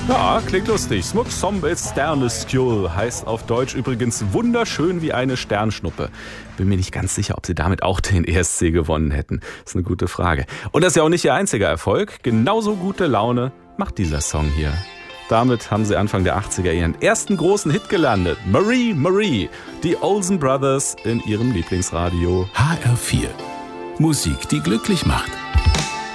Ja, klingt lustig. Smuk Sombel Sterneskjul heißt auf Deutsch übrigens wunderschön wie eine Sternschnuppe. Bin mir nicht ganz sicher, ob sie damit auch den ESC gewonnen hätten. Das ist eine gute Frage. Und das ist ja auch nicht ihr einziger Erfolg. Genauso gute Laune macht dieser Song hier. Damit haben sie Anfang der 80er ihren ersten großen Hit gelandet. Marie, Marie. Die Olsen Brothers in ihrem Lieblingsradio. HR4. Musik, die glücklich macht.